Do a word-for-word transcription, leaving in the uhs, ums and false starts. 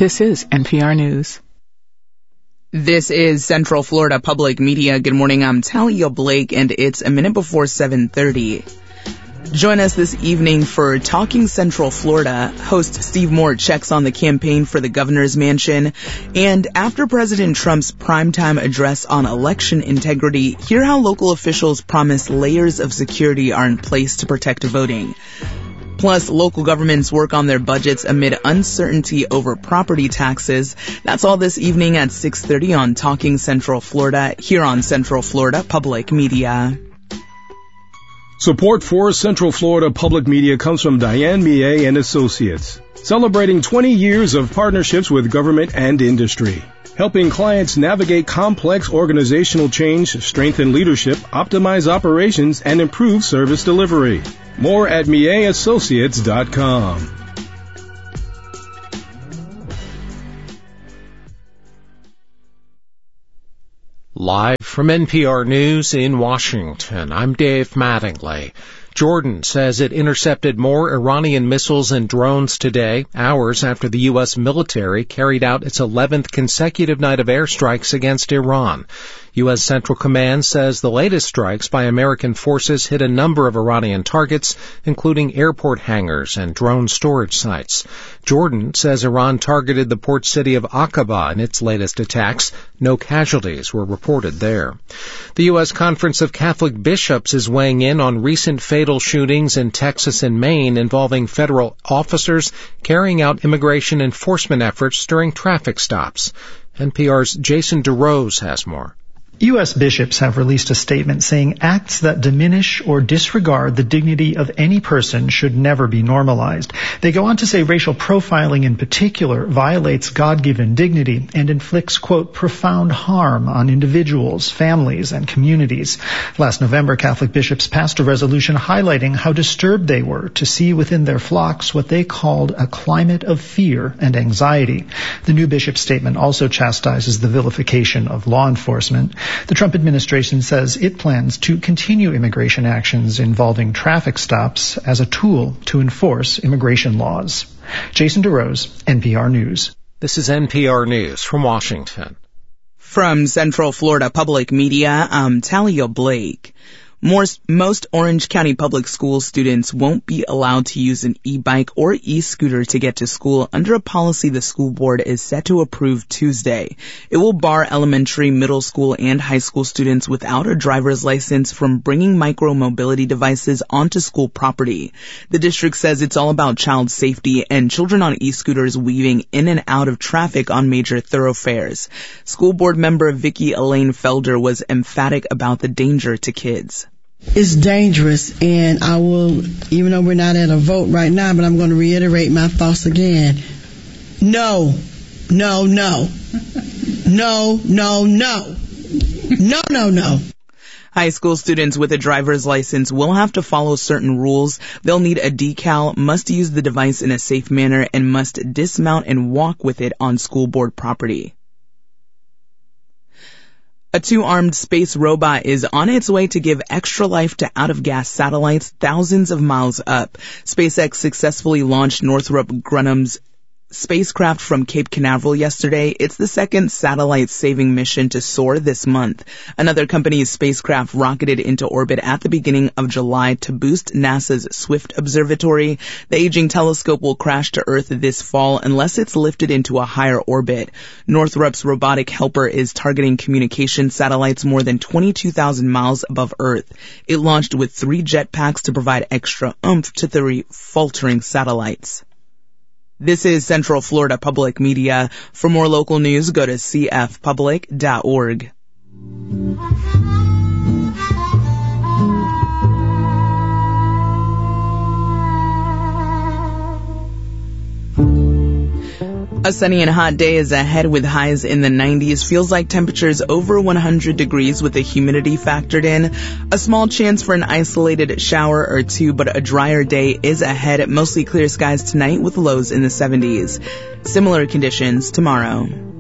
This is N P R News. This is Central Florida Public Media. Good morning, I'm Talia Blake, and it's a minute before seven thirty. Join us this evening for Talking Central Florida. Host Steve Moore checks on the campaign for the governor's mansion. And after President Trump's primetime address on election integrity, hear how local officials promise layers of security are in place to protect voting. Plus, local governments work on their budgets amid uncertainty over property taxes. That's all this evening at six thirty on Talking Central Florida, here on Central Florida Public Media. Support for Central Florida Public Media comes from Diane Millet and Associates, celebrating twenty years of partnerships with government and industry, helping clients navigate complex organizational change, strengthen leadership, optimize operations, and improve service delivery. More at millet associates dot com. Live from N P R News in Washington, I'm Dave Mattingly. Jordan says it intercepted more Iranian missiles and drones today, hours after the U S military carried out its eleventh consecutive night of airstrikes against Iran. U S Central Command says the latest strikes by American forces hit a number of Iranian targets, including airport hangars and drone storage sites. Jordan says Iran targeted the port city of Aqaba in its latest attacks. No casualties were reported there. The U S Conference of Catholic Bishops is weighing in on recent fatal shootings in Texas and Maine involving federal officers carrying out immigration enforcement efforts during traffic stops. N P R's Jason DeRose has more. U S bishops have released a statement saying acts that diminish or disregard the dignity of any person should never be normalized. They go on to say racial profiling in particular violates God-given dignity and inflicts, quote, profound harm on individuals, families, and communities. Last November, Catholic bishops passed a resolution highlighting how disturbed they were to see within their flocks what they called a climate of fear and anxiety. The new bishop statement also chastises the vilification of law enforcement. The Trump administration says it plans to continue immigration actions involving traffic stops as a tool to enforce immigration laws. Jason DeRose, N P R News. This is N P R News from Washington. From Central Florida Public Media, I'm Talia Blake. Most, most Orange County Public School students won't be allowed to use an e-bike or e-scooter to get to school under a policy the school board is set to approve Tuesday. It will bar elementary, middle school, and high school students without a driver's license from bringing micro-mobility devices onto school property. The district says it's all about child safety and children on e-scooters weaving in and out of traffic on major thoroughfares. School board member Vicki Elaine Felder was emphatic about the danger to kids. It's dangerous, and I will, even though we're not at a vote right now, but I'm going to reiterate my thoughts again. No, no, no. No, no, no. No, no, no. High school students with a driver's license will have to follow certain rules. They'll need a decal, must use the device in a safe manner, and must dismount and walk with it on school board property. A two-armed space robot is on its way to give extra life to out-of-gas satellites thousands of miles up. SpaceX successfully launched Northrop Grumman's spacecraft from Cape Canaveral yesterday. It's the second satellite-saving mission to soar this month. Another company's spacecraft rocketed into orbit at the beginning of July to boost NASA's Swift Observatory. The aging telescope will crash to Earth this fall unless it's lifted into a higher orbit. Northrop's robotic helper is targeting communication satellites more than twenty-two thousand miles above Earth. It launched with three jetpacks to provide extra oomph to three faltering satellites. This is Central Florida Public Media. For more local news, go to c f public dot org. A sunny and hot day is ahead with highs in the nineties. Feels like temperatures over one hundred degrees with the humidity factored in. A small chance for an isolated shower or two, but a drier day is ahead. Mostly clear skies tonight with lows in the seventies. Similar conditions tomorrow.